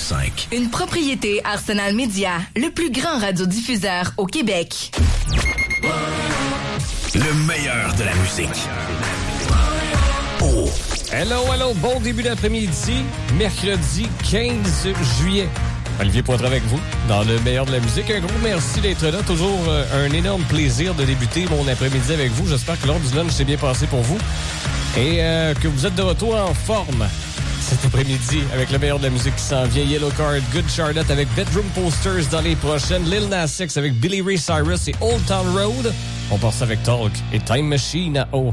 105. Une propriété Arsenal Média, le plus grand radiodiffuseur au Québec. Le meilleur de la musique. Oh. Hello, bon début d'après-midi, mercredi 15 juillet. Olivier Poitras avec vous, dans le meilleur de la musique. Un gros merci d'être là. Toujours un énorme plaisir de débuter mon après-midi avec vous. J'espère que l'heure du lunch s'est bien passé pour vous et que vous êtes de retour en forme cet après-midi avec le meilleur de la musique qui s'en vient. Yellow Card, Good Charlotte avec Bedroom Posters dans les prochaines. Lil Nas X avec Billy Ray Cyrus et Old Town Road. On passe avec Talk et Time Machine à haut.